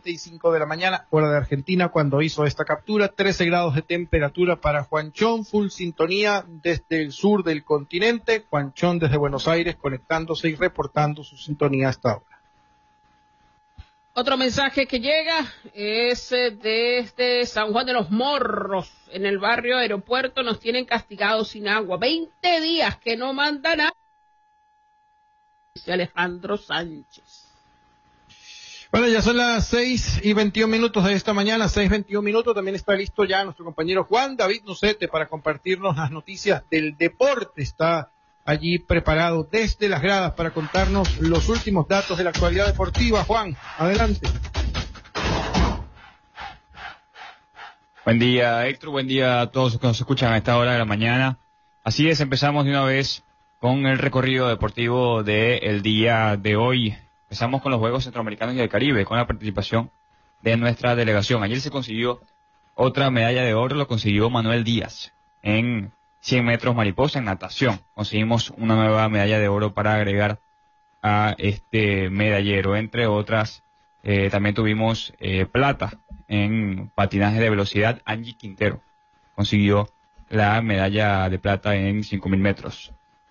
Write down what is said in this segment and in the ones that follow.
7:45 de la mañana, hora de Argentina, cuando hizo esta captura. 13 grados de temperatura para Juanchón, full sintonía desde el sur del continente. Juanchón desde Buenos Aires conectándose y reportando su sintonía hasta ahora. Otro mensaje que llega es desde San Juan de los Morros, en el barrio Aeropuerto. Nos tienen castigados sin agua. 20 días que no mandan agua. Dice Alejandro Sánchez. Bueno, ya son las 6:21 de esta mañana, 6:21. También está listo ya nuestro compañero Juan David Nocete para compartirnos las noticias del deporte. Está allí preparado desde las gradas para contarnos los últimos datos de la actualidad deportiva. Juan, adelante. Buen día, Héctor. Buen día a todos los que nos escuchan a esta hora de la mañana. Así es, empezamos de una vez con el recorrido deportivo del día de hoy. Empezamos con los Juegos Centroamericanos y del Caribe, con la participación de nuestra delegación. Ayer se consiguió otra medalla de oro, lo consiguió Manuel Díaz en 100 metros mariposa en natación. Conseguimos una nueva medalla de oro para agregar a este medallero. Entre otras, también tuvimos plata en patinaje de velocidad. Angie Quintero consiguió la medalla de plata en 5.000 metros.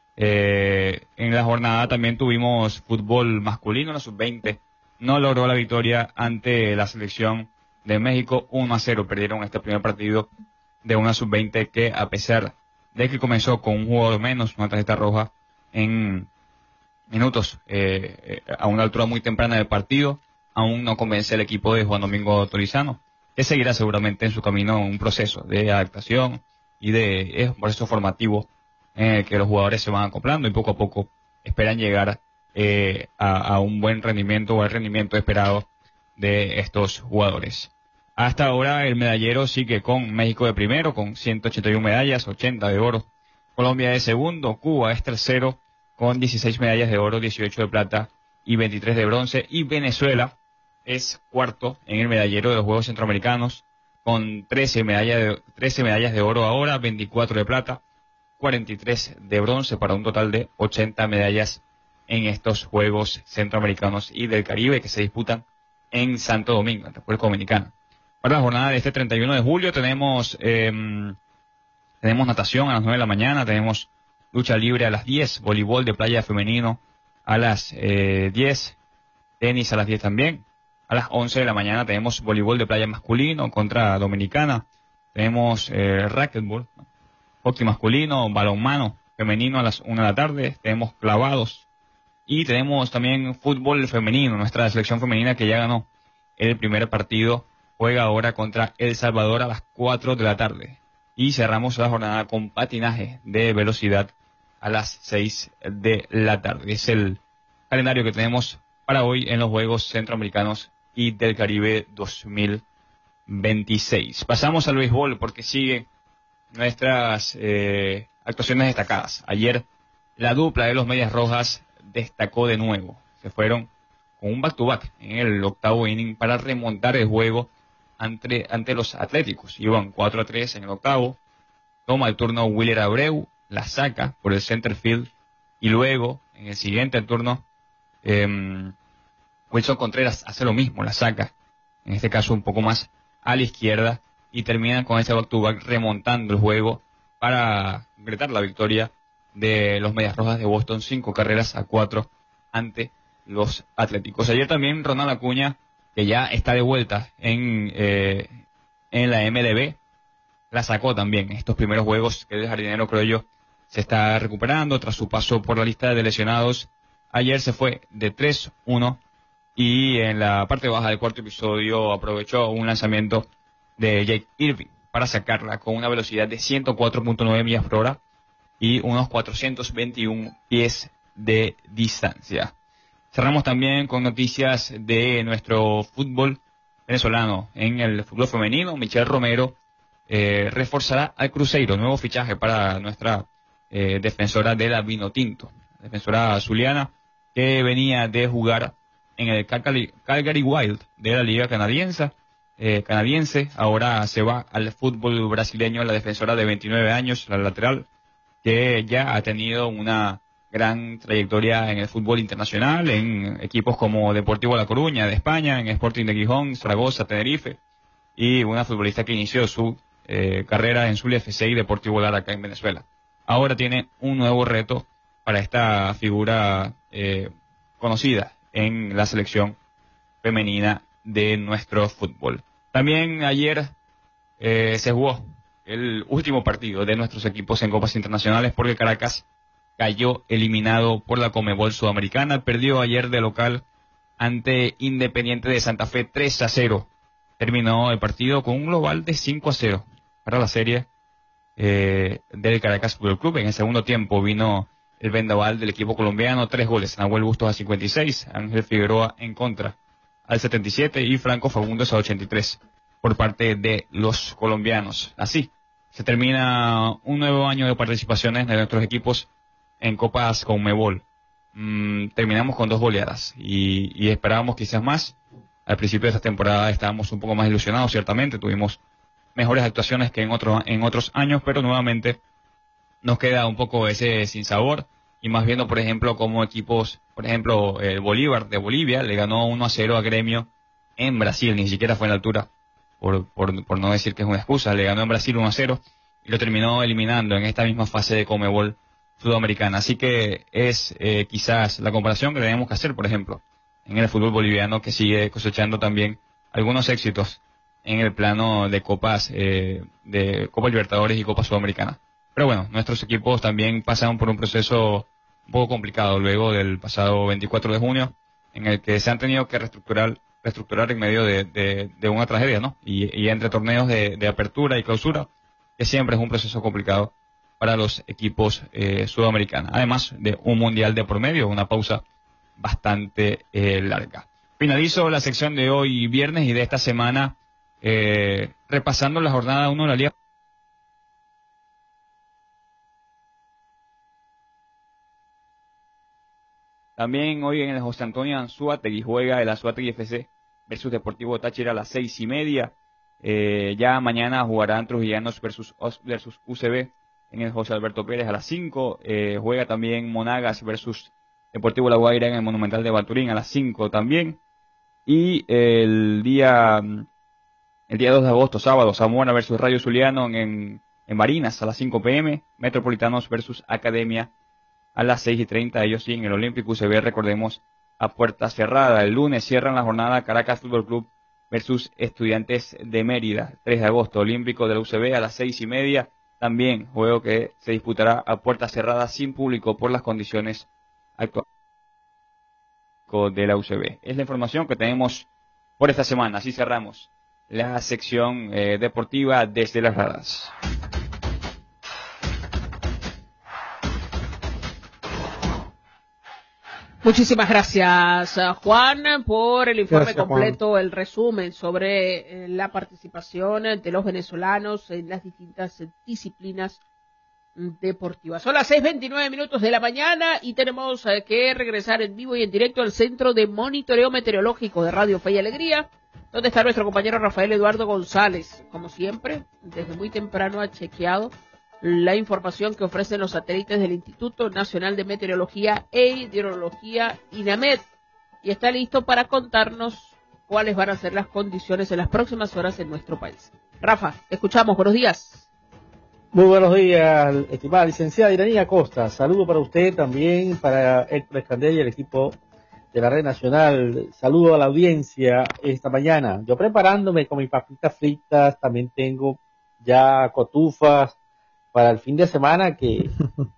En la jornada también tuvimos fútbol masculino. La sub-20 no logró la victoria ante la selección de México. 1-0 perdieron este primer partido de una sub-20 que, a pesar de que comenzó con un jugador menos, una tarjeta roja en minutos, a una altura muy temprana del partido, aún no convence el equipo de Juan Domingo Torizano, que seguirá seguramente en su camino un proceso de adaptación y de un proceso formativo en el que los jugadores se van acoplando y poco a poco esperan llegar a un buen rendimiento o al rendimiento esperado de estos jugadores. Hasta ahora el medallero sigue con México de primero, con 181 medallas, 80 de oro. Colombia de segundo, Cuba es tercero, con 16 medallas de oro, 18 de plata y 23 de bronce. Y Venezuela es cuarto en el medallero de los Juegos Centroamericanos, con 13 medallas de oro ahora, 24 de plata, 43 de bronce, para un total de 80 medallas en estos Juegos Centroamericanos y del Caribe que se disputan en Santo Domingo, en República Dominicana. Para la jornada de este 31 de julio tenemos natación a las 9 de la mañana, tenemos lucha libre a las 10, voleibol de playa femenino a las 10, tenis a las 10 también. A las 11 de la mañana tenemos voleibol de playa masculino contra Dominicana, tenemos racquetball, hockey masculino, balonmano femenino a las 1 de la tarde, tenemos clavados y tenemos también fútbol femenino, nuestra selección femenina que ya ganó el primer partido. Juega ahora contra El Salvador a las 4 de la tarde. Y cerramos la jornada con patinaje de velocidad a las 6 de la tarde. Es el calendario que tenemos para hoy en los Juegos Centroamericanos y del Caribe 2026. Pasamos al béisbol porque siguen nuestras actuaciones destacadas. Ayer la dupla de los Medias Rojas destacó de nuevo. Se fueron con un back-to-back en el octavo inning para remontar el juego ante los Atléticos. Iban 4-3 en el octavo. Toma el turno Willer Abreu, la saca por el center field y luego en el siguiente turno Wilson Contreras hace lo mismo, la saca, en este caso un poco más a la izquierda, y terminan con ese back-to-back remontando el juego para concretar la victoria de los Medias Rojas de Boston, 5-4 ante los Atléticos. Ayer también Ronald Acuña, que ya está de vuelta en la MLB, la sacó también. Estos primeros juegos que el jardinero, creo yo, se está recuperando tras su paso por la lista de lesionados. Ayer se fue de 3-1 y en la parte baja del cuarto episodio aprovechó un lanzamiento de Jake Irving para sacarla con una velocidad de 104.9 millas por hora y unos 421 pies de distancia. Cerramos también con noticias de nuestro fútbol venezolano. En el fútbol femenino, Michelle Romero reforzará al Cruzeiro, nuevo fichaje para nuestra defensora de la Vinotinto, defensora zuliana, que venía de jugar en el Calgary Wild de la Liga Canadiense. Ahora se va al fútbol brasileño, la defensora de 29 años, la lateral, que ya ha tenido una gran trayectoria en el fútbol internacional, en equipos como Deportivo La Coruña de España, en Sporting de Gijón, Zaragoza, Tenerife, y una futbolista que inició su carrera en Zulia FC y Deportivo Lara acá en Venezuela. Ahora tiene un nuevo reto para esta figura conocida en la selección femenina de nuestro fútbol. También ayer se jugó el último partido de nuestros equipos en copas internacionales porque Caracas cayó eliminado por la Conmebol Sudamericana. Perdió ayer de local ante Independiente de Santa Fe 3-0. Terminó el partido con un global de 5-0 para la serie del Caracas Fútbol Club. En el segundo tiempo vino el vendaval del equipo colombiano, 3 goles. Nahuel Bustos a 56, Ángel Figueroa en contra al 77 y Franco Fagundes a 83 por parte de los colombianos. Así se termina un nuevo año de participaciones de nuestros equipos en Copas Conmebol. Terminamos con 2 goleadas y esperábamos quizás más. Al principio de esta temporada estábamos un poco más ilusionados, ciertamente. Tuvimos mejores actuaciones que en otros años, pero nuevamente nos queda un poco ese sinsabor. Y más viendo, por ejemplo, como equipos, por ejemplo, el Bolívar de Bolivia le ganó 1-0 a Gremio en Brasil, ni siquiera fue en la altura, por no decir que es una excusa. Le ganó en Brasil 1-0 y lo terminó eliminando en esta misma fase de Conmebol Sudamericana. Así que es quizás la comparación que tenemos que hacer, por ejemplo, en el fútbol boliviano, que sigue cosechando también algunos éxitos en el plano de copas, de Copa Libertadores y Copa Sudamericana. Pero bueno, nuestros equipos también pasaron por un proceso un poco complicado luego del pasado 24 de junio, en el que se han tenido que reestructurar en medio de una tragedia, ¿no? Y entre torneos de apertura y clausura, que siempre es un proceso complicado para los equipos sudamericanos. Además de un mundial de por medio, una pausa bastante larga. Finalizo la sección de hoy viernes y de esta semana repasando la jornada 1 de la Liga. También hoy en el José Antonio Anzoátegui juega el Anzoátegui FC versus Deportivo Táchira a las 6:30. Ya mañana jugarán Trujillanos versus UCB en el José Alberto Pérez a las 5. Juega también Monagas versus Deportivo La Guaira en el Monumental de Baturín a las 5 también. Y el día 2 de agosto, sábado, Zamora versus Rayo Zuliano en Barinas a las 5 p.m. Metropolitanos versus Academia a las 6:30. Ellos sí en el Olímpico UCB, recordemos, a puerta cerrada. El lunes cierran la jornada Caracas Fútbol Club versus Estudiantes de Mérida, 3 de agosto, Olímpico de la UCB a las 6:30. También juego que se disputará a puerta cerrada sin público por las condiciones actuales de la UCB. Es la información que tenemos por esta semana. Así cerramos la sección deportiva desde las gradas. Muchísimas gracias, Juan, por el informe completo, Juan. el resumen sobre la participación de los venezolanos en las distintas disciplinas deportivas. Son las 6:29 de la mañana y tenemos que regresar en vivo y en directo al Centro de Monitoreo Meteorológico de Radio Fe y Alegría, donde está nuestro compañero Rafael Eduardo González. Como siempre, desde muy temprano ha chequeado la información que ofrecen los satélites del Instituto Nacional de Meteorología e Hidrología, INAMED, y está listo para contarnos cuáles van a ser las condiciones en las próximas horas en nuestro país. Rafa, te escuchamos, buenos días. Muy buenos días, estimada licenciada Iranía Costa. Saludo para usted también, para Héctor Escandel y el equipo de la Red Nacional. Saludo a la audiencia esta mañana. Yo preparándome con mis papitas fritas, también tengo ya cotufas para el fin de semana que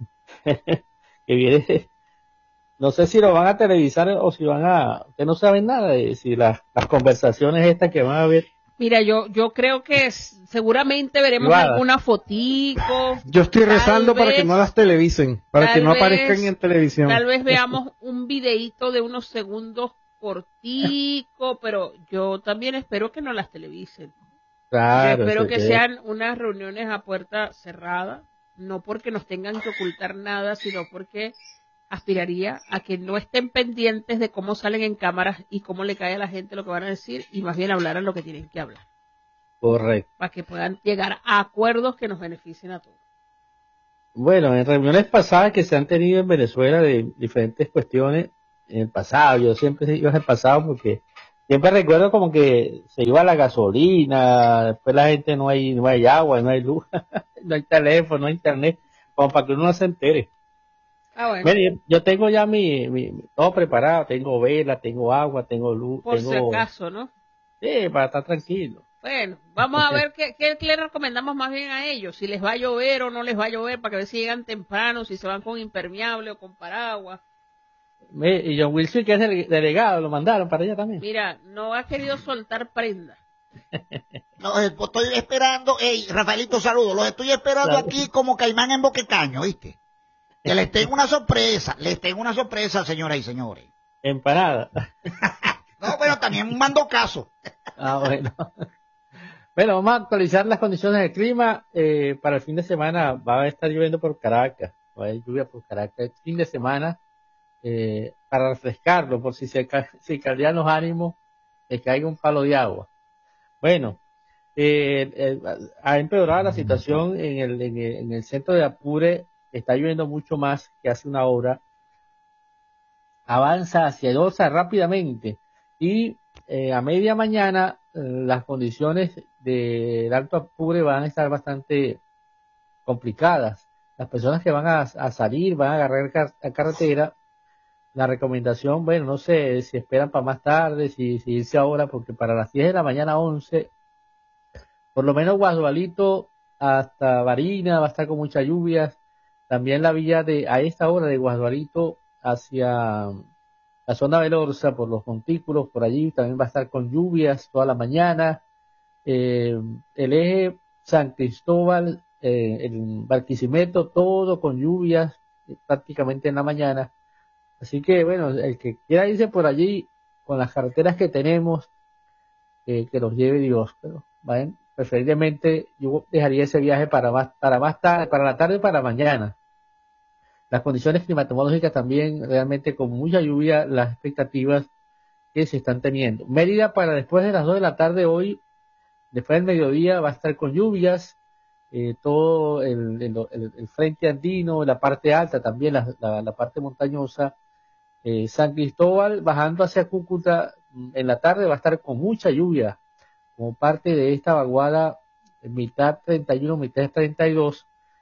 viene. No sé si lo van a televisar o si van a... Ustedes no saben nada de si las conversaciones estas que van a ver. Mira, yo creo que seguramente veremos Privada. alguna fotico. Yo estoy rezando Tal para que vez- no las televisen, para que no aparezcan en televisión. Tal vez veamos un videíto de unos segundos cortico, pero yo también espero que no las televisen. Claro. Yo espero eso que es. sean unas reuniones a puerta cerrada, no porque nos tengan que ocultar nada, sino porque aspiraría a que no estén pendientes de cómo salen en cámaras y cómo le cae a la gente lo que van a decir, y más bien hablaran lo que tienen que hablar, Correcto. para que puedan llegar a acuerdos que nos beneficien a todos. Bueno, en reuniones pasadas que se han tenido en Venezuela de diferentes cuestiones, en el pasado, yo siempre iba en el pasado porque siempre recuerdo como que se iba la gasolina, después la gente no hay agua, no hay luz, no hay teléfono, no hay internet, como para que uno no se entere. Ah, bueno, Bueno, yo tengo ya todo preparado, tengo vela, tengo agua, tengo luz, por si acaso, ¿no? sí, para estar tranquilo. Bueno, vamos a ver qué le recomendamos más bien a ellos, si les va a llover o no les va a llover, para que ver si llegan temprano, si se van con impermeable o con paraguas. Y John Wilson, que es delegado, lo mandaron para allá también. Mira, no ha querido soltar prenda. No, estoy esperando, Rafaelito, saludos, los estoy esperando Claro. aquí como caimán en boquecaño, ¿viste? Que les tengo una sorpresa, señoras y señores. Empanada. No, pero también mando caso. Ah, bueno. Bueno, vamos a actualizar las condiciones del clima. Para el fin de semana va a estar lloviendo por Caracas. Va a haber lluvia por Caracas el fin de semana. Para refrescarlo, por si si caldean los ánimos, que caiga un palo de agua. Bueno, ha empeorado la situación en el centro de Apure. Está lloviendo mucho más que hace una hora. Avanza hacia Dosa rápidamente y a media mañana las condiciones del Alto Apure van a estar bastante complicadas. Las personas que van a salir, van a agarrar carretera, la recomendación, bueno, no sé si esperan para más tarde, si irse ahora, porque para las 10 de la mañana, 11, por lo menos Guadualito hasta Barina va a estar con muchas lluvias. También la vía a esta hora de Guadualito hacia la zona de Lorza, por los montículos, por allí también va a estar con lluvias toda la mañana. El eje San Cristóbal, el Barquisimeto, todo con lluvias prácticamente en la mañana. Así que, bueno, el que quiera irse por allí, con las carreteras que tenemos, que los lleve Dios. Pero, ¿vale? Preferiblemente yo dejaría ese viaje para más tarde, para la tarde o para mañana. Las condiciones climatológicas también, realmente con mucha lluvia, las expectativas que se están teniendo. Mérida para después de las 2 de la tarde hoy, después del mediodía, va a estar con lluvias, todo el frente andino, la parte alta también, la parte montañosa. San Cristóbal bajando hacia Cúcuta en la tarde va a estar con mucha lluvia, como parte de esta vaguada mitad 31, mitad 32.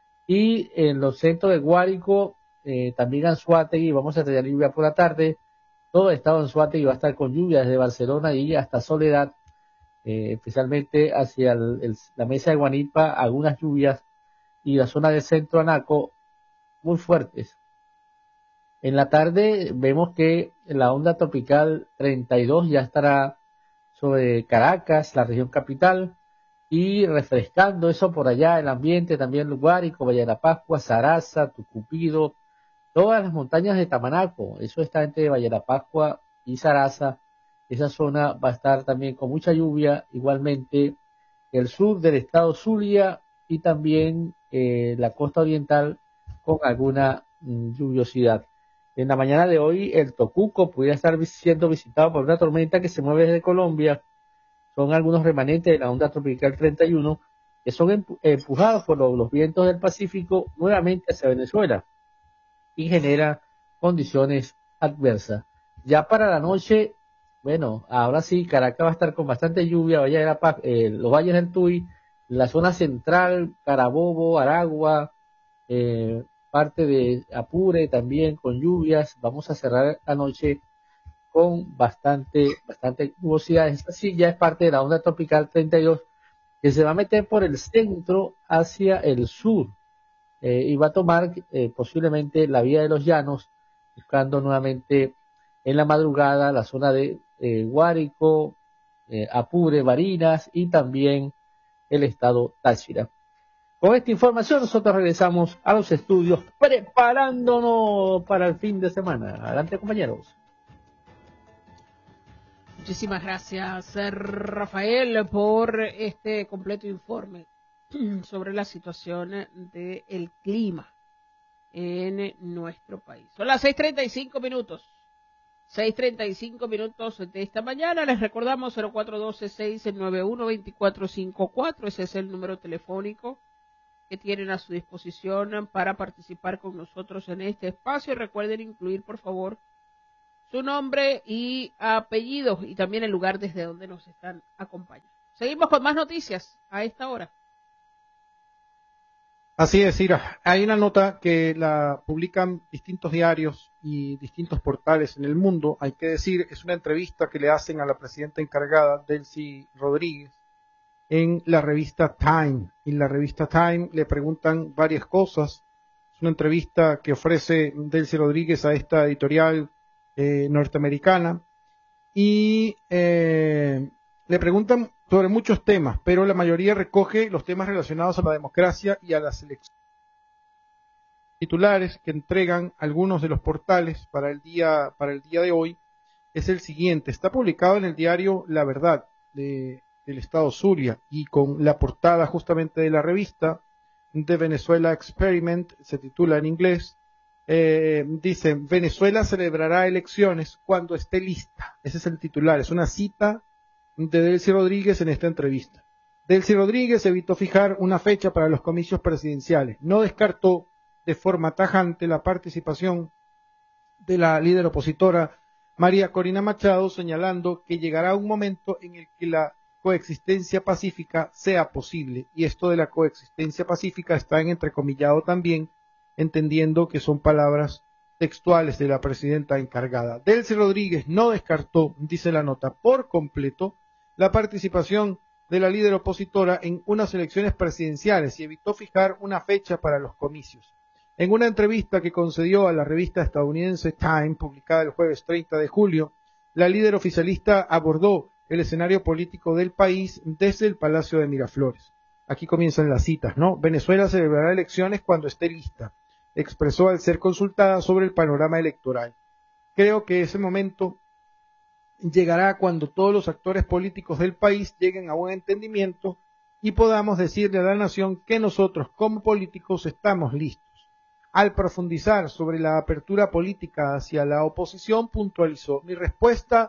Y en los centros de Guárico, también Anzoátegui, vamos a tener lluvia por la tarde. Todo el estado de Anzoátegui va a estar con lluvia desde Barcelona y hasta Soledad, especialmente hacia la mesa de Guanipa, algunas lluvias, y la zona del centro Anaco muy fuertes. En la tarde vemos que la onda tropical 32 ya estará sobre Caracas, la región capital, y refrescando eso por allá, el ambiente también Guárico, Valle de la Pascua, Saraza, Tucupido, todas las montañas de Tamanaco, eso está entre Valle de la Pascua y Saraza. Esa zona va a estar también con mucha lluvia, igualmente el sur del estado Zulia y también la costa oriental con alguna lluviosidad. En la mañana de hoy el Tocuco pudiera estar siendo visitado por una tormenta que se mueve desde Colombia. Son algunos remanentes de la onda tropical 31 que son empujados por los vientos del Pacífico nuevamente hacia Venezuela y genera condiciones adversas. Ya para la noche, bueno, ahora sí, Caracas va a estar con bastante lluvia, Valle de la Paz, los valles del Tuy, la zona central, Carabobo, Aragua, parte de Apure también con lluvias. Vamos a cerrar la noche con bastante nubosidad. Esta sí ya es parte de la onda tropical 32 que se va a meter por el centro hacia el sur y va a tomar posiblemente la vía de los llanos, buscando nuevamente en la madrugada la zona de Guárico, Apure, Barinas y también el estado Táchira. Con esta información nosotros regresamos a los estudios preparándonos para el fin de semana. Adelante, compañeros. Muchísimas gracias, Rafael, por este completo informe sobre la situación del clima en nuestro país. Son las 6:35 minutos. 6:35 minutos de esta mañana. Les recordamos 0412-691-2454. Ese es el número telefónico que tienen a su disposición para participar con nosotros en este espacio. Recuerden incluir, por favor, su nombre y apellido y también el lugar desde donde nos están acompañando. Seguimos con más noticias a esta hora. Así es, Ira. Hay una nota que la publican distintos diarios y distintos portales en el mundo. Hay que decir, es una entrevista que le hacen a la presidenta encargada, Delcy Rodríguez, en la revista Time. En la revista Time le preguntan varias cosas. Es una entrevista que ofrece Delcy Rodríguez a esta editorial norteamericana y le preguntan sobre muchos temas, pero la mayoría recoge los temas relacionados a la democracia y a las elecciones. Titulares que entregan algunos de los portales para el día de hoy es el siguiente. Está publicado en el diario La Verdad del estado Zulia y con la portada justamente de la revista de Venezuela Experiment, se titula en inglés. Dice, Venezuela celebrará elecciones cuando esté lista. Ese es el titular, es una cita de Delcy Rodríguez en esta entrevista. Delcy Rodríguez evitó fijar una fecha para los comicios presidenciales. No descartó de forma tajante la participación de la líder opositora María Corina Machado, señalando que llegará un momento en el que la coexistencia pacífica sea posible. Y esto de la coexistencia pacífica está en entrecomillado también, entendiendo que son palabras textuales de la presidenta encargada. Delcy Rodríguez no descartó, dice la nota, por completo la participación de la líder opositora en unas elecciones presidenciales y evitó fijar una fecha para los comicios. En una entrevista que concedió a la revista estadounidense Time, publicada el jueves 30 de julio, la líder oficialista abordó el escenario político del país desde el Palacio de Miraflores. Aquí comienzan las citas, ¿no? Venezuela celebrará elecciones cuando esté lista, expresó al ser consultada sobre el panorama electoral. Creo que ese momento llegará cuando todos los actores políticos del país lleguen a un entendimiento y podamos decirle a la nación que nosotros como políticos estamos listos. Al profundizar sobre la apertura política hacia la oposición, puntualizó, mi respuesta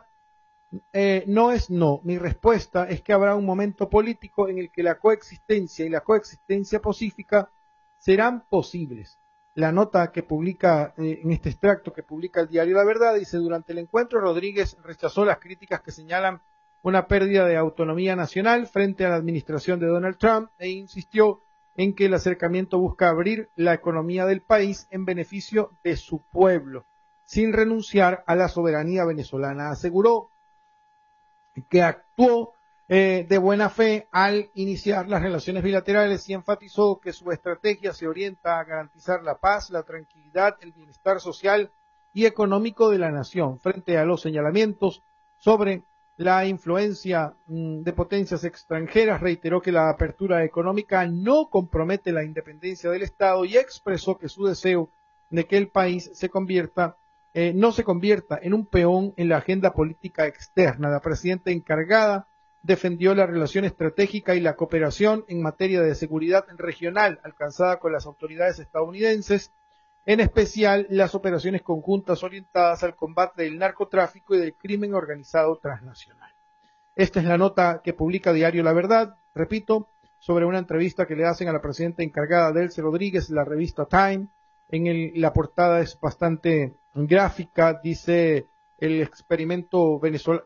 no es no, mi respuesta es que habrá un momento político en el que la coexistencia y la coexistencia pacífica serán posibles. La nota que publica en este extracto que publica el diario La Verdad dice, durante el encuentro Rodríguez rechazó las críticas que señalan una pérdida de autonomía nacional frente a la administración de Donald Trump e insistió en que el acercamiento busca abrir la economía del país en beneficio de su pueblo, sin renunciar a la soberanía venezolana. Aseguró que actuó de buena fe al iniciar las relaciones bilaterales y enfatizó que su estrategia se orienta a garantizar la paz, la tranquilidad, el bienestar social y económico de la nación. Frente a los señalamientos sobre la influencia de potencias extranjeras, reiteró que la apertura económica no compromete la independencia del Estado y expresó que su deseo de que el país no se convierta en un peón en la agenda política externa. La presidenta encargada defendió la relación estratégica y la cooperación en materia de seguridad regional alcanzada con las autoridades estadounidenses, en especial las operaciones conjuntas orientadas al combate del narcotráfico y del crimen organizado transnacional. Esta es la nota que publica Diario La Verdad, repito, sobre una entrevista que le hacen a la presidenta encargada Delcy Rodríguez, la revista Time. La portada es bastante gráfica, dice el experimento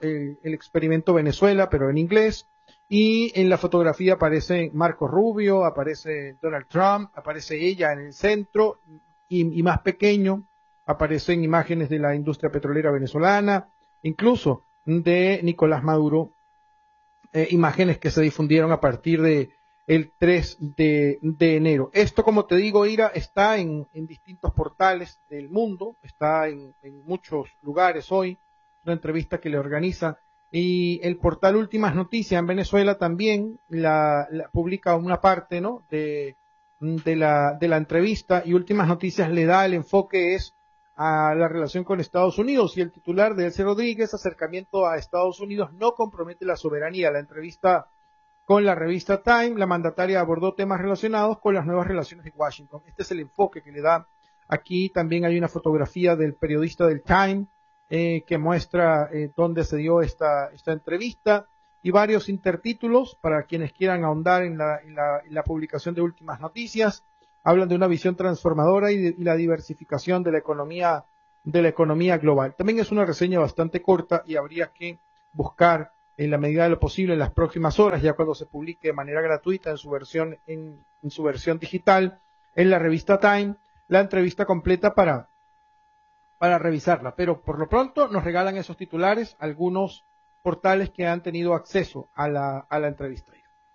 Venezuela, pero en inglés, y en la fotografía aparece Marco Rubio, aparece Donald Trump, aparece ella en el centro, y más pequeño aparecen imágenes de la industria petrolera venezolana, incluso de Nicolás Maduro, imágenes que se difundieron a partir de el 3 de enero. Esto, como te digo, Ira, está en distintos portales del mundo, está en muchos lugares hoy, una entrevista que le organiza, y el portal Últimas Noticias en Venezuela también la publica una parte, ¿no?, de la entrevista, y Últimas Noticias le da el enfoque a la relación con Estados Unidos, y el titular de Delcy Rodríguez, acercamiento a Estados Unidos no compromete la soberanía. La entrevista con la revista Time, la mandataria abordó temas relacionados con las nuevas relaciones de Washington. Este es el enfoque que le da. Aquí también hay una fotografía del periodista del Time que muestra dónde se dio esta entrevista. y varios intertítulos para quienes quieran ahondar en la publicación de últimas noticias. Hablan de una visión transformadora y la diversificación de la economía global. También es una reseña bastante corta y habría que buscar en la medida de lo posible en las próximas horas, ya cuando se publique de manera gratuita en su versión digital en la revista Time, la entrevista completa para revisarla. Pero por lo pronto nos regalan esos titulares algunos portales que han tenido acceso a la entrevista.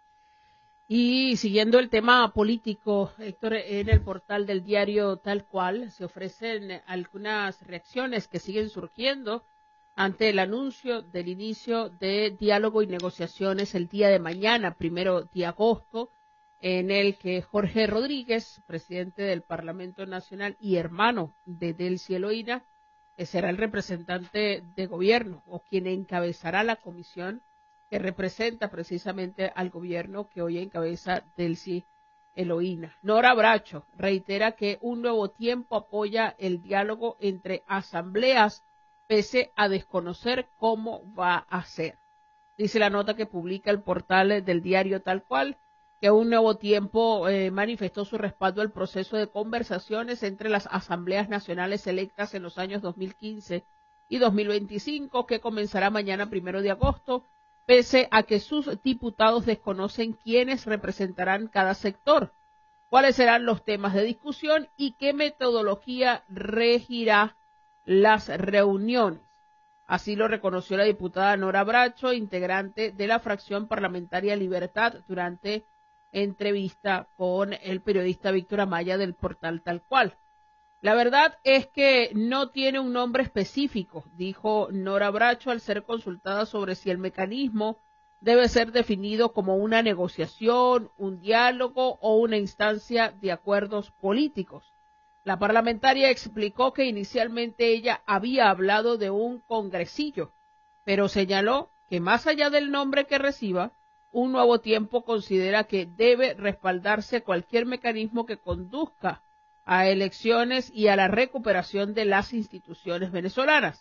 Y siguiendo el tema político, Héctor, en el portal del diario Tal Cual se ofrecen algunas reacciones que siguen surgiendo ante el anuncio del inicio de diálogo y negociaciones el día de mañana, 1 de agosto, en el que Jorge Rodríguez, presidente del Parlamento Nacional y hermano de Delcy Eloína, será el representante de gobierno o quien encabezará la comisión que representa precisamente al gobierno que hoy encabeza Delcy Eloína. Nora Bracho reitera que Un Nuevo Tiempo apoya el diálogo entre asambleas pese a desconocer cómo va a ser. Dice la nota que publica el portal del diario Tal Cual, que Un Nuevo Tiempo manifestó su respaldo al proceso de conversaciones entre las asambleas nacionales electas en los años 2015 y 2025, que comenzará mañana 1 de agosto, pese a que sus diputados desconocen quiénes representarán cada sector, cuáles serán los temas de discusión y qué metodología regirá las reuniones. Así lo reconoció la diputada Nora Bracho, integrante de la fracción parlamentaria Libertad, durante entrevista con el periodista Víctor Amaya del portal Tal Cual. La verdad es que no tiene un nombre específico, dijo Nora Bracho al ser consultada sobre si el mecanismo debe ser definido como una negociación, un diálogo o una instancia de acuerdos políticos. La parlamentaria explicó que inicialmente ella había hablado de un congresillo, pero señaló que más allá del nombre que reciba, Un Nuevo Tiempo considera que debe respaldarse cualquier mecanismo que conduzca a elecciones y a la recuperación de las instituciones venezolanas.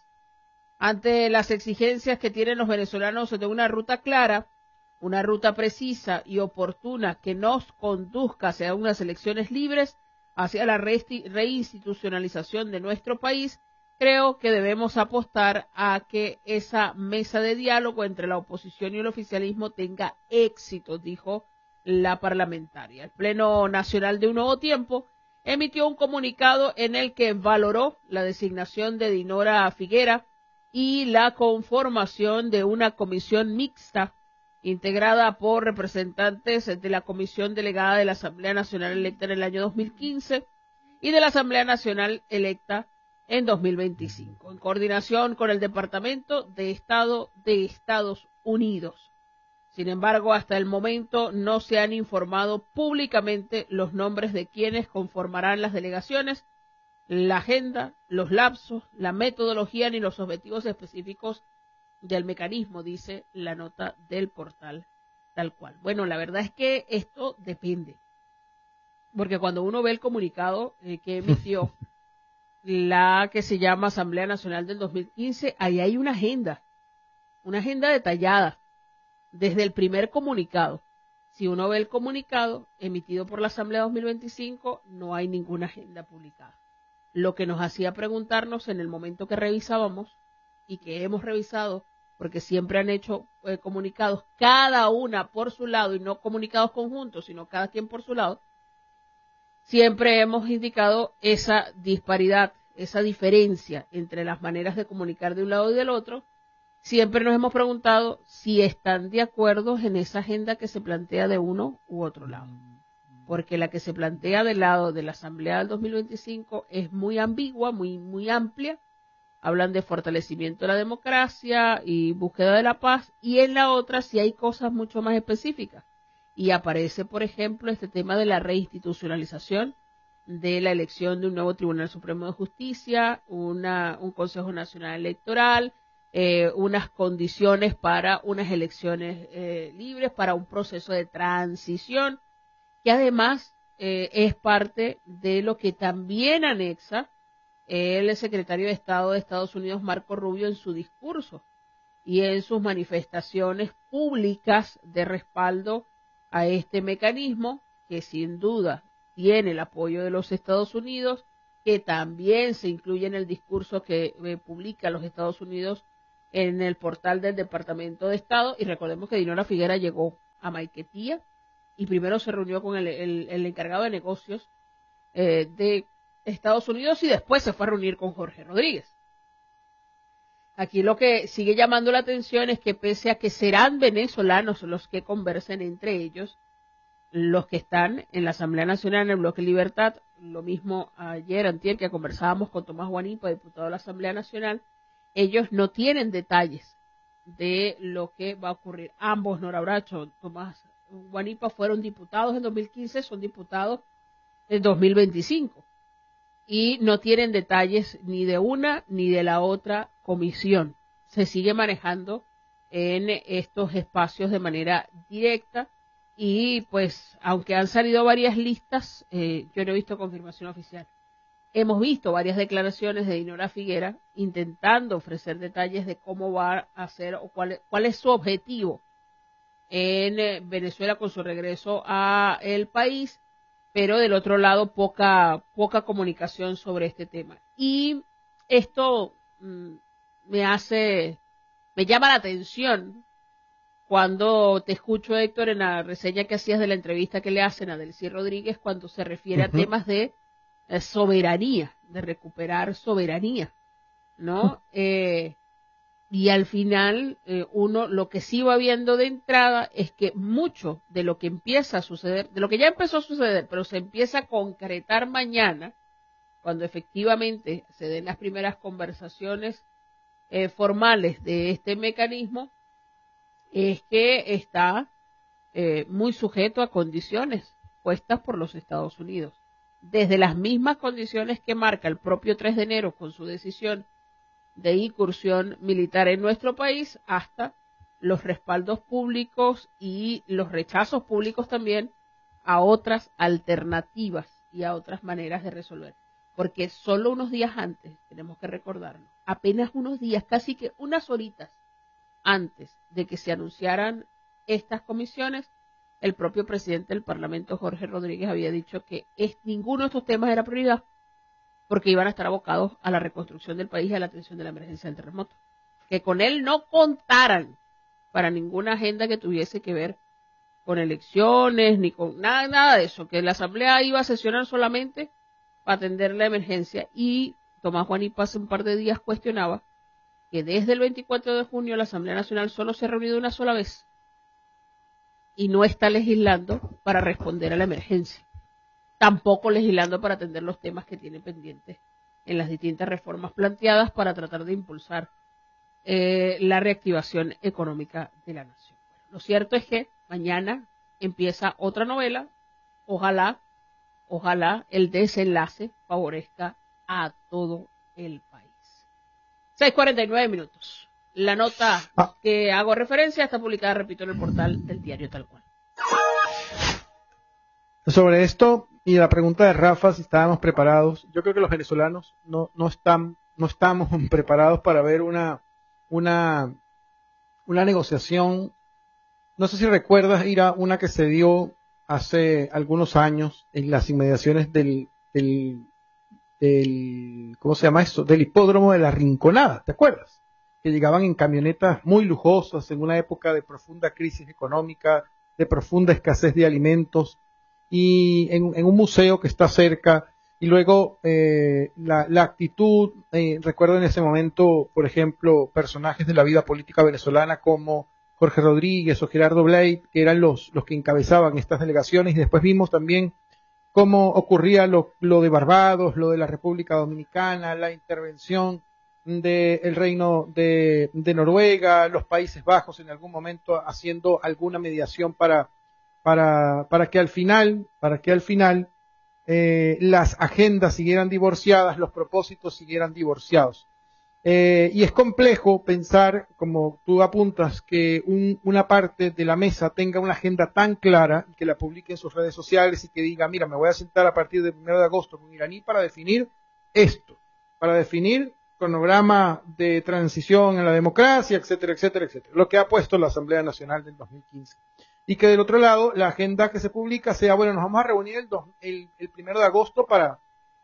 Ante las exigencias que tienen los venezolanos de una ruta clara, una ruta precisa y oportuna que nos conduzca hacia unas elecciones libres, hacia la reinstitucionalización de nuestro país, creo que debemos apostar a que esa mesa de diálogo entre la oposición y el oficialismo tenga éxito, dijo la parlamentaria. El Pleno Nacional de Un Nuevo Tiempo emitió un comunicado en el que valoró la designación de Dinora Figuera y la conformación de una comisión mixta integrada por representantes de la Comisión Delegada de la Asamblea Nacional electa en el año 2015 y de la Asamblea Nacional electa en 2025, en coordinación con el Departamento de Estado de Estados Unidos. Sin embargo, hasta el momento no se han informado públicamente los nombres de quienes conformarán las delegaciones, la agenda, los lapsos, la metodología ni los objetivos específicos del mecanismo, dice la nota del portal Tal Cual. Bueno, la verdad es que esto depende, porque cuando uno ve el comunicado que emitió la que se llama Asamblea Nacional del 2015, ahí hay una agenda detallada desde el primer comunicado. Si uno ve el comunicado emitido por la Asamblea 2025, no hay ninguna agenda publicada. Lo que nos hacía preguntarnos en el momento que revisábamos y que hemos revisado, porque siempre han hecho comunicados cada una por su lado y no comunicados conjuntos, sino cada quien por su lado, siempre hemos indicado esa disparidad, esa diferencia entre las maneras de comunicar de un lado y del otro. Siempre nos hemos preguntado si están de acuerdo en esa agenda que se plantea de uno u otro lado. Porque la que se plantea del lado de la Asamblea del 2025 es muy ambigua, muy amplia. Hablan de fortalecimiento de la democracia y búsqueda de la paz. Y en la otra sí hay cosas mucho más específicas. Y aparece, por ejemplo, este tema de la reinstitucionalización, de la elección de un nuevo Tribunal Supremo de Justicia, un Consejo Nacional Electoral, unas condiciones para unas elecciones libres, para un proceso de transición, que además es parte de lo que también anexa el secretario de Estado de Estados Unidos, Marco Rubio, en su discurso y en sus manifestaciones públicas de respaldo a este mecanismo, que sin duda tiene el apoyo de los Estados Unidos, que también se incluye en el discurso que publica los Estados Unidos en el portal del Departamento de Estado. Y recordemos que Dinora Figuera llegó a Maiquetía y primero se reunió con el encargado de negocios de Estados Unidos y después se fue a reunir con Jorge Rodríguez. Aquí lo que sigue llamando la atención es que pese a que serán venezolanos los que conversen entre ellos, los que están en la Asamblea Nacional, en el Bloque Libertad, lo mismo ayer, antier, que conversábamos con Tomás Guanipa, diputado de la Asamblea Nacional, ellos no tienen detalles de lo que va a ocurrir. Ambos, Nora Bracho, Tomás Guanipa, fueron diputados en 2015, son diputados en 2025. Y no tienen detalles ni de una ni de la otra comisión. Se sigue manejando en estos espacios de manera directa. Y pues, aunque han salido varias listas, yo no he visto confirmación oficial. Hemos visto varias declaraciones de Dinora Figuera intentando ofrecer detalles de cómo va a hacer o cuál es su objetivo en Venezuela con su regreso a el país, pero del otro lado poca comunicación sobre este tema. Y esto me llama la atención cuando te escucho, Héctor, en la reseña que hacías de la entrevista que le hacen a Delcy Rodríguez, cuando se refiere a temas de soberanía, de recuperar soberanía, ¿no? Y al final, uno lo que sí va viendo de entrada es que mucho de lo que empieza a suceder, de lo que ya empezó a suceder, pero se empieza a concretar mañana, cuando efectivamente se den las primeras conversaciones formales de este mecanismo, es que está muy sujeto a condiciones puestas por los Estados Unidos. Desde las mismas condiciones que marca el propio 3 de enero con su decisión de incursión militar en nuestro país, hasta los respaldos públicos y los rechazos públicos también a otras alternativas y a otras maneras de resolver. Porque solo unos días antes, tenemos que recordarlo, apenas unos días, casi que unas horitas antes de que se anunciaran estas comisiones, el propio presidente del Parlamento, Jorge Rodríguez, había dicho que ninguno de estos temas era prioridad porque iban a estar abocados a la reconstrucción del país y a la atención de la emergencia del terremoto. Que con él no contaran para ninguna agenda que tuviese que ver con elecciones, ni con nada de eso, que la Asamblea iba a sesionar solamente para atender la emergencia. Y Tomás Guanipa hace un par de días cuestionaba que desde el 24 de junio la Asamblea Nacional solo se ha reunido una sola vez y no está legislando para responder a la emergencia, tampoco legislando para atender los temas que tiene pendientes en las distintas reformas planteadas para tratar de impulsar la reactivación económica de la nación. Bueno, lo cierto es que mañana empieza otra novela, ojalá el desenlace favorezca a todo el país. 6:49 minutos. La nota que hago referencia está publicada, repito, en el portal del diario Tal Cual. Sobre esto y la pregunta de Rafa, si estábamos preparados, yo creo que los venezolanos no estamos preparados para ver una negociación. No sé si recuerdas, Ira, una que se dio hace algunos años en las inmediaciones del ¿cómo se llama eso? Del hipódromo de la Rinconada, ¿te acuerdas? Que llegaban en camionetas muy lujosas en una época de profunda crisis económica, de profunda escasez de alimentos, y en un museo que está cerca, y luego la actitud, recuerdo en ese momento, por ejemplo, personajes de la vida política venezolana como Jorge Rodríguez o Gerardo Blade, que eran los que encabezaban estas delegaciones, y después vimos también cómo ocurría lo de Barbados, lo de la República Dominicana, la intervención del Reino de Noruega, los Países Bajos en algún momento haciendo alguna mediación para que al final las agendas siguieran divorciadas, los propósitos siguieran divorciados. Y es complejo pensar, como tú apuntas, que una parte de la mesa tenga una agenda tan clara, que la publique en sus redes sociales y que diga, mira, me voy a sentar a partir del 1 de agosto con Iraní para definir esto, para definir cronograma de transición en la democracia, etcétera, etcétera, etcétera. Lo que ha puesto la Asamblea Nacional del 2015. Y que del otro lado, la agenda que se publica sea, bueno, nos vamos a reunir el 1 de agosto para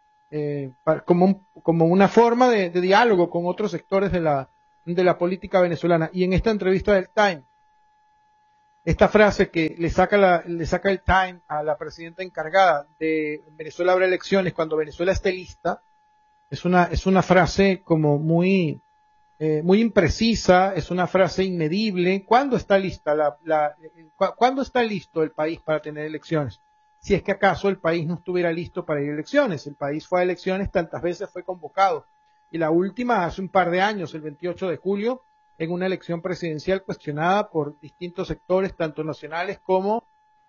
como una forma de diálogo con otros sectores de la política venezolana. Y en esta entrevista del Time, esta frase que le saca el Time a la presidenta encargada de Venezuela habrá elecciones cuando Venezuela esté lista, es una frase como muy imprecisa, es una frase inmedible. ¿Cuándo está lista cuándo está listo el país para tener elecciones? Si es que acaso el país no estuviera listo para ir a elecciones. El país fue a elecciones tantas veces fue convocado. Y la última hace un par de años, el 28 de julio, en una elección presidencial cuestionada por distintos sectores, tanto nacionales como...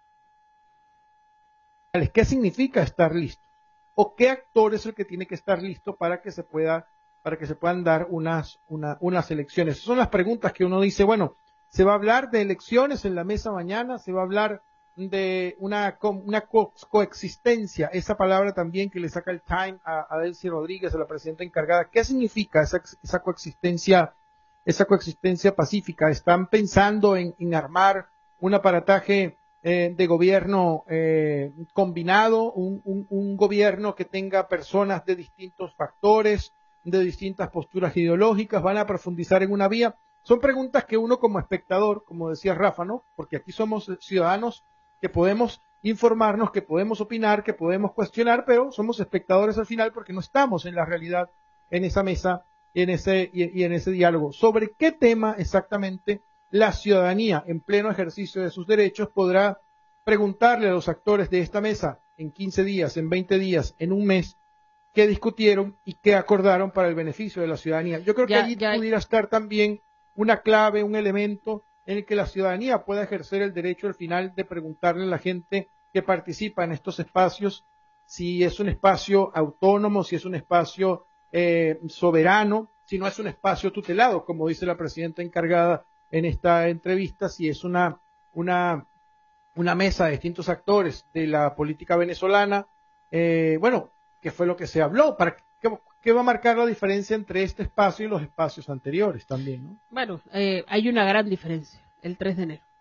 ¿Qué significa estar listo? ¿O qué actor es el que tiene que estar listo para que se puedan dar unas elecciones? Esas son las preguntas que uno dice, bueno, se va a hablar de elecciones en la mesa mañana, se va a hablar de una coexistencia, esa palabra también que le saca el Time a Delcy Rodríguez, a la presidenta encargada. ¿Qué significa esa coexistencia pacífica? ¿Están pensando en armar un aparataje de gobierno combinado, un gobierno que tenga personas de distintos factores, de distintas posturas ideológicas? ¿Van a profundizar en una vía? Son preguntas que uno como espectador, como decía Rafa, ¿no? Porque aquí somos ciudadanos que podemos informarnos, que podemos opinar, que podemos cuestionar, pero somos espectadores al final porque no estamos en la realidad, en esa mesa y en ese diálogo. ¿Sobre qué tema exactamente la ciudadanía, en pleno ejercicio de sus derechos, podrá preguntarle a los actores de esta mesa en 15 días, en 20 días, en un mes, qué discutieron y qué acordaron para el beneficio de la ciudadanía? Yo creo que allí pudiera estar también una clave, un elemento en el que la ciudadanía pueda ejercer el derecho al final de preguntarle a la gente que participa en estos espacios si es un espacio autónomo, si es un espacio soberano, si no es un espacio tutelado, como dice la presidenta encargada en esta entrevista, si es una mesa de distintos actores de la política venezolana. Bueno, ¿qué fue lo que se habló? ¿Qué va a marcar la diferencia entre este espacio y los espacios anteriores también, ¿no? Bueno, hay una gran diferencia, el 3 de enero.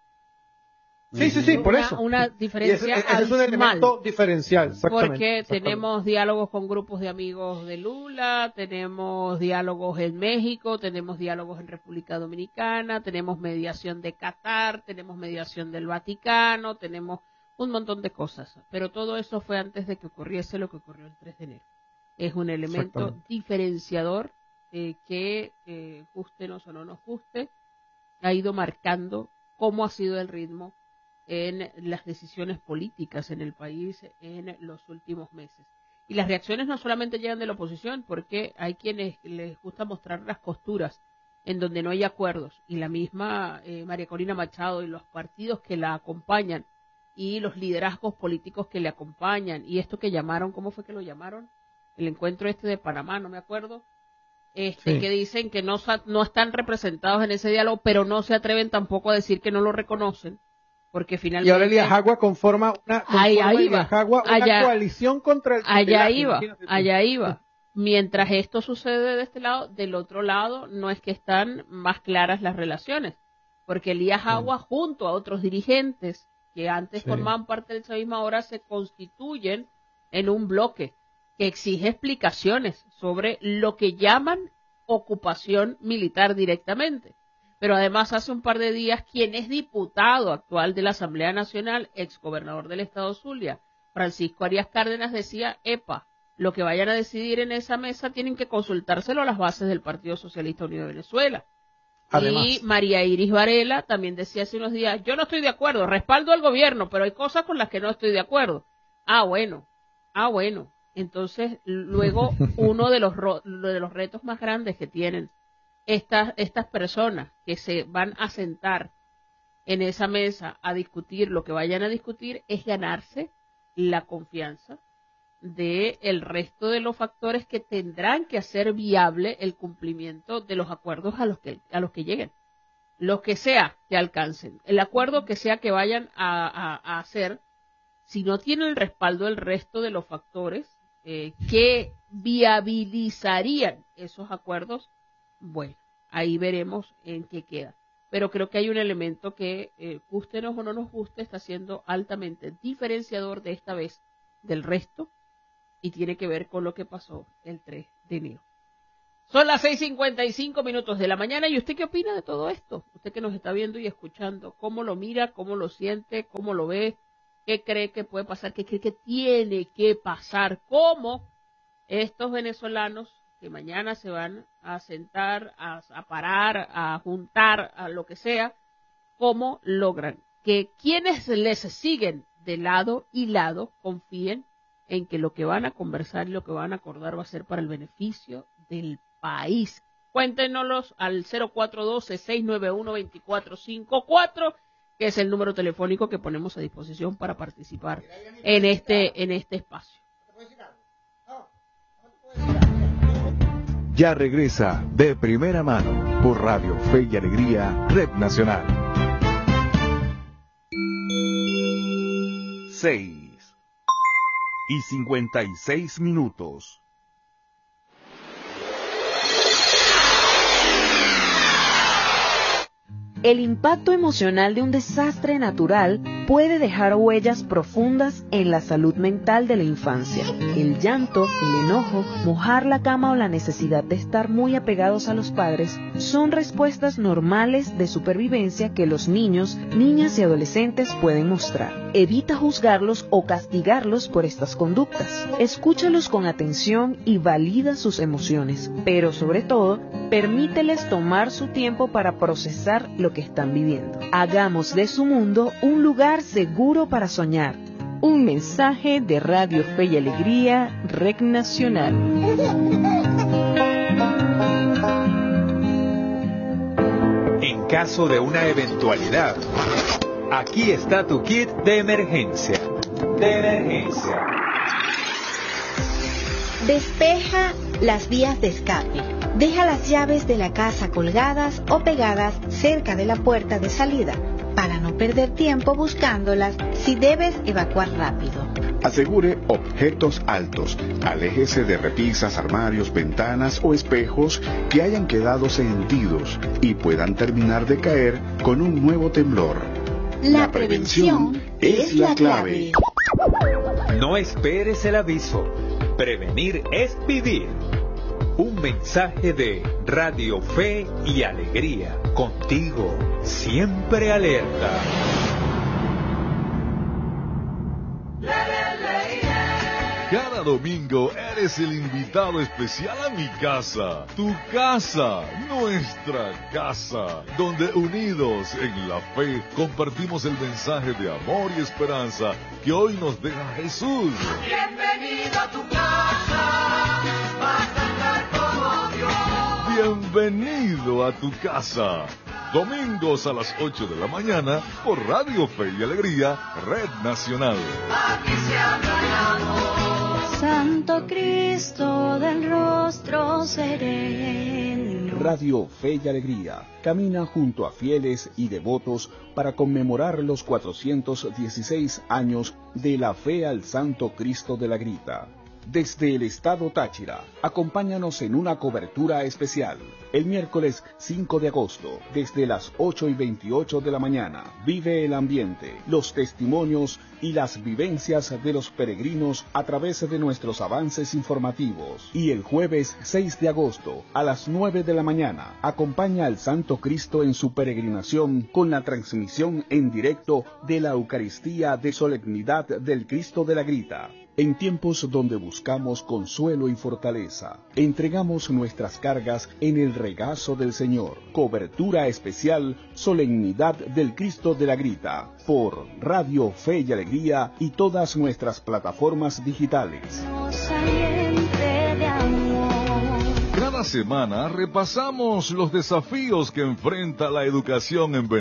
Sí, por eso. Una diferencia ese es un elemento diferencial, exactamente. Porque tenemos diálogos con grupos de amigos de Lula, tenemos diálogos en México, tenemos diálogos en República Dominicana, tenemos mediación de Qatar, tenemos mediación del Vaticano, tenemos un montón de cosas. Pero todo eso fue antes de que ocurriese lo que ocurrió el 3 de enero. Es un elemento diferenciador que, gústenos o no nos guste, ha ido marcando cómo ha sido el ritmo en las decisiones políticas en el país en los últimos meses. Y las reacciones no solamente llegan de la oposición, porque hay quienes les gusta mostrar las costuras en donde no hay acuerdos. Y la misma María Corina Machado y los partidos que la acompañan y los liderazgos políticos que le acompañan, y esto que llamaron, ¿cómo fue que lo llamaron? El encuentro de Panamá, no me acuerdo, que dicen que no están representados en ese diálogo, pero no se atreven tampoco a decir que no lo reconocen, porque finalmente... Y ahora Elías Jagua conforma una coalición contra el... Allá iba. Mientras esto sucede de este lado, del otro lado no es que están más claras las relaciones, porque Elías Jagua junto a otros dirigentes que antes formaban parte del chavismo ahora se constituyen en un bloque que exige explicaciones sobre lo que llaman ocupación militar directamente. Pero además hace un par de días quien es diputado actual de la Asamblea Nacional, exgobernador del estado Zulia, Francisco Arias Cárdenas, decía, lo que vayan a decidir en esa mesa tienen que consultárselo a las bases del Partido Socialista Unido de Venezuela. Además. Y María Iris Varela también decía hace unos días, yo no estoy de acuerdo, respaldo al gobierno, pero hay cosas con las que no estoy de acuerdo. Bueno. Entonces, luego, uno de los retos más grandes que tienen estas personas que se van a sentar en esa mesa a discutir lo que vayan a discutir es ganarse la confianza del resto de los factores que tendrán que hacer viable el cumplimiento de los acuerdos a los que lleguen, lo que sea que alcancen, el acuerdo que sea que vayan a hacer, si no tiene el respaldo del resto de los factores, que viabilizarían esos acuerdos, bueno, ahí veremos en qué queda. Pero creo que hay un elemento que, gústenos o no nos guste, está siendo altamente diferenciador de esta vez del resto y tiene que ver con lo que pasó el 3 de enero. Son las 6:55 de la mañana. ¿Y usted qué opina de todo esto? Usted que nos está viendo y escuchando, ¿cómo lo mira, cómo lo siente, cómo lo ve? ¿Qué cree que puede pasar? ¿Qué cree que tiene que pasar? ¿Cómo estos venezolanos que mañana se van a sentar, a parar, a juntar, a lo que sea, cómo logran que quienes les siguen de lado y lado confíen en que lo que van a conversar y lo que van a acordar va a ser para el beneficio del país? Cuéntenoslos al 0412-691-2454, que es el número telefónico que ponemos a disposición para participar en este espacio. Ya regresa De Primera Mano por Radio Fe y Alegría, Red Nacional. 6:56. El impacto emocional de un desastre natural puede dejar huellas profundas en la salud mental de la infancia. El llanto, el enojo, mojar la cama o la necesidad de estar muy apegados a los padres son respuestas normales de supervivencia que los niños, niñas y adolescentes pueden mostrar. Evita juzgarlos o castigarlos por estas conductas. Escúchalos con atención y valida sus emociones, pero sobre todo, permíteles tomar su tiempo para procesar lo que están viviendo. Hagamos de su mundo un lugar seguro para soñar. Un mensaje de Radio Fe y Alegría, Red Nacional. En caso de una eventualidad, aquí está tu kit de emergencia. Despeja las vías de escape. Deja las llaves de la casa colgadas o pegadas cerca de la puerta de salida para no perder tiempo buscándolas si debes evacuar rápido. Asegure objetos altos. Aléjese de repisas, armarios, ventanas o espejos que hayan quedado sentidos y puedan terminar de caer con un nuevo temblor. La prevención es la clave. No esperes el aviso. Prevenir es vivir. Un mensaje de Radio Fe y Alegría. Contigo, siempre alerta. Cada domingo eres el invitado especial a mi casa, tu casa, nuestra casa, donde unidos en la fe compartimos el mensaje de amor y esperanza que hoy nos deja Jesús. Bienvenido a tu casa, vas a estar como Dios. Bienvenido a tu casa. Domingos a las 8 de la mañana por Radio Fe y Alegría, Red Nacional. Aquí se habla el amor. Santo Cristo del rostro sereno. Radio Fe y Alegría camina junto a fieles y devotos para conmemorar los 416 años de la fe al Santo Cristo de la Grita. Desde el estado Táchira, acompáñanos en una cobertura especial. El miércoles 5 de agosto, desde las 8:28 de la mañana, vive el ambiente, los testimonios y las vivencias de los peregrinos a través de nuestros avances informativos. Y el jueves 6 de agosto, a las 9 de la mañana, acompaña al Santo Cristo en su peregrinación con la transmisión en directo de la Eucaristía de Solemnidad del Cristo de la Grita. En tiempos donde buscamos consuelo y fortaleza, entregamos nuestras cargas en el regazo del Señor. Cobertura especial, Solemnidad del Cristo de la Grita, por Radio Fe y Alegría y todas nuestras plataformas digitales. Cada semana repasamos los desafíos que enfrenta la educación en Venezuela.